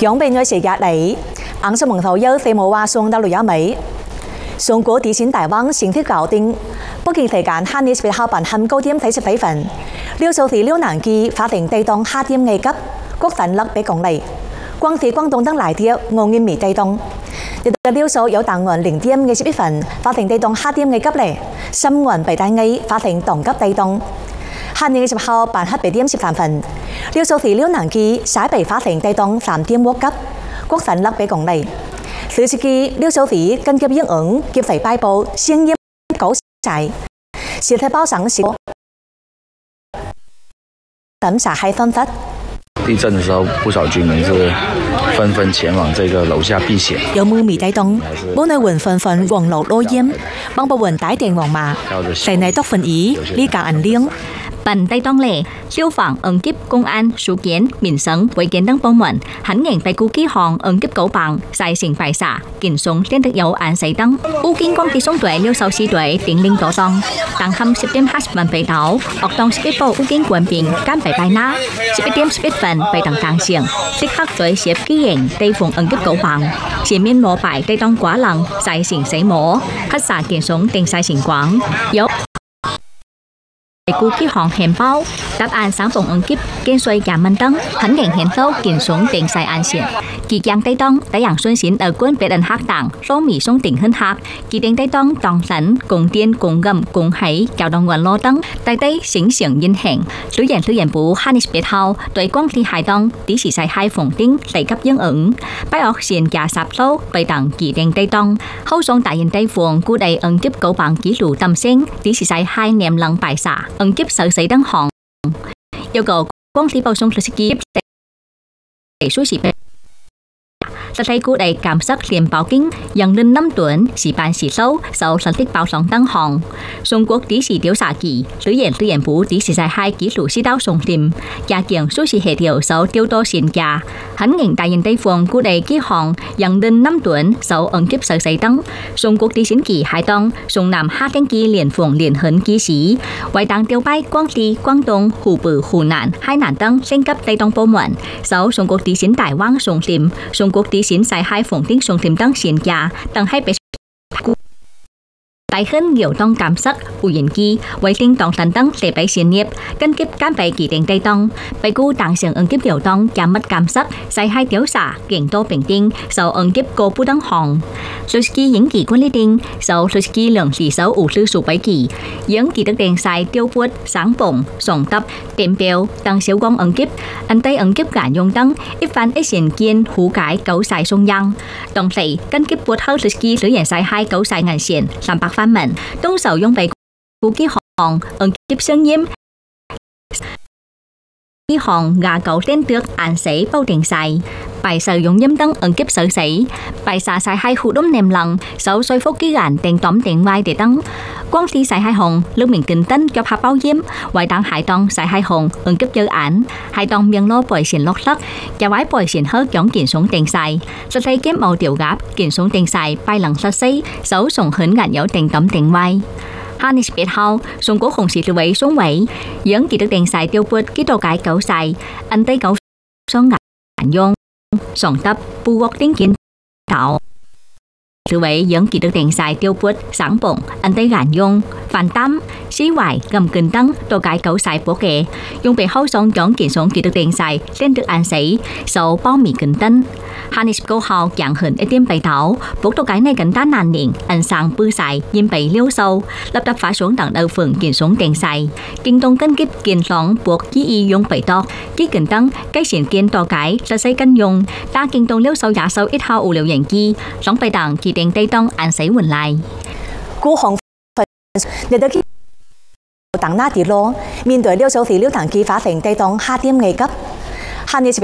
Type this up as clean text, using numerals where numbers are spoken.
兩邊嘅時間嚟，硬上門頭有四冇話送到六一尾。上古地線大灣成績搞定，北京時間下年11號辦喊高點睇10分，廖數時廖南記法定地當下點危急，國神勒俾講嚟，廣西廣東等來啲我願未地當。日嘅廖數有檔案0點嘅11分，法定地當下點危急咧，深案被大危法定當急地當。下年10號辦黑8點13分，廖數時廖南記寫被法定地當3點獲急，國神勒俾講嚟。此時期，廖數時根據應ứng劫匪bài布先驗狗仔，實體包上時等殺害分發。 地震的時候，不少居民是紛紛前往這個樓下避險。 有冇未抵動？冇內雲紛紛黃樓落淹，幫部雲大電黃馬，誰內多份意呢個銀兩。 本地當咧，消防、ứng急、公安、書檢、民生、衛健等部門，很nhanh被估幾項ứng急狗棒、細成排查、檢送連得有案死等。烏建光機送隊廖數4隊頂領多檔，當冚10點50分被倒，惡當11部烏建官兵趕被敗拿，11點11分被當當成，即刻隊攝機營地phòng ứng急狗棒，前面羅敗地當寡人細成死魔，黑沙檢送定細成廣有。估計項憲報答案省phòng ứng急建稅giảm mạnh tăng很nhanh hiện tâu kiểm xuống tỉnh sai an diện kỳ giang tây đông đã dạng xuân xín ở quân biệt ẩn hắc đảng số mỹ sông tỉnh hơn hắc kỳ tỉnh tây đông tòng sẵn cùng tiên cùng gầm cùng hãy chào đồng nguồn lo tăng tại tây xính xiềng yên hẹn lưu diễn bú hanis biệt hào tuổi quang thi hải đông tí chỉ sai hai phòng tính lấy cấp dân ứng bài ọc xiên giả sạp lâu bày đảng kỳ tỉnh tây đông hậu sông tại hiện tây phường cú đầy ứng tiếp cấu bằng ký lũ tầm sinh tí chỉ sai hai niệm lăng bài xả ứng tiếp sở xảy đăng hòn yêu cầu công ty bao sông logistics để suy sĩ Thật thấy cú đầy cảm giác liền báo kinh dần lên 5 tuổi sĩ ban sĩ sâu sau sản tích bao sóng tăng hòn Trung Quốc tí sĩ tiêu xả kỳ lưu diễn bú tí sĩ dài 2 kỷ lũ sĩ đau sông tìm gia kiện suy sĩ hệ điều sau tiêu tô xịn gia hắn ngành đại diện Tây Phương cú đầy ký hòn dần lên 5 tuổi sau ẩn kiếp sở xảy tăng Trung Quốc tí xín kỳ hải tông Trung Nam 2 天kỳ liền phường liền hấn ký sĩ ngoại tăng tiêu bay Quang Ti Quang Đông Hồ Bự Hồ Nạn hai nạn tăng lên cấp Tây Đông bộ muộn sau Trung Quốc tí xín Đài Quang sông tìm Trung Quốc tí xín sai 2 phòng tiếng sông tìm tăng xịn gia tăng 2 Tại hơn nhiều tông cảm sắc, u yên kỳ, với tinh tông tấn tăng để bày xuyên nghiệp, cân kiếp cán bày kỳ định Tây Tông, bày cú tàng sướng ứng kiếp điều tông, giảm mất cảm sắc, sai 2 tiểu xả, kiện tô bình tinh, sau ứng kiếp cô bú đăng hòn. Suzuki những kỳ quân lý tinh, sau Suzuki lượng sĩ xấu ủ sư sụ bấy kỳ, những kỳ đức đèn sai tiêu buốt, sáng bổng, sòng tập, tiệm bèo, tăng xíu quang ứng kiếp, anh Tây ứng kiếp cả nhung tăng, ít phán ít xuyên kiên, hú cái, cấu sai sông giang. Đồng thời, cân kiếp buốt hơn Suzuki sử dụng sai 2 cấu sai ngàn xuyên, làm bạc phá mệnh, đông sầu dùng bày cú ký hòn ứng kiếp sương nhiễm ký hòn gà cậu tên tước án sấy bao tiền xài bài sử dụng nhiễm tăng ứng kiếp sở sấy bài xả xài 2 khu đốm nềm lằng 6 xoay phúc ký gạn tiền tóm tiền vai để tăng quang thi xài 2 hòn lưu mình kinh tân cho phá bao nhiễm ngoại tăng hải tông xài 2 hòn ứng kiếp dư án hải tông miệng lô bồi xỉn lót lắc chả vái bồi xỉn hớt giống kiện xuống tiền xài cho thấy kiếm màu tiểu gáp kiện xuống tiền xài bài lằng sơ sấy 6 sòng hấn gạn dấu tiền tóm tiền vai Hanis biết hao, Trung Quốc không chỉ từ vậy xuống vậy, dẫn kỳ được đèn xài tiêu bút ký đồ cái cậu xài, anh tới cậu son ngạn dùng, sòng tập, bu góc tiếng kiến tạo. Từ vậy dẫn kỳ được đèn xài tiêu bút sáng bổng, anh tới gạn dùng, phản tâm, xí hoài, gầm kinh tăng, đồ cái cậu xài bố kệ, dùng bị hao son chọn kiện xuống kỳ được đèn xài, lên được ăn sấy, sau bao mì kinh tân. Hanis câu hào dạng hình ở tiêm bày thảo, buộc đồ cái này cảnh tá nàn niệm, anh sang bư xài, nhiễm bày liêu sâu, lập đập phá xuống tầng đầu phường kiện xuống đèn xài, kinh tông cân kích kiện sống buộc chí y dùng bày to, chí kinh tăng, cái xịn kiên to cái, ra xây cân dùng, ta kinh tông liêu sâu giả sâu ít hao ủ liệu dạng chi, sống bày đằng chỉ đèn Tây Tông ăn sấy quần lại. Cú hồng để được tặng na tiệt lô, miền đối liêu sâu thì liêu thẳng kỳ phá thành Tây Tông 2 điểm ngày cấp, Hanis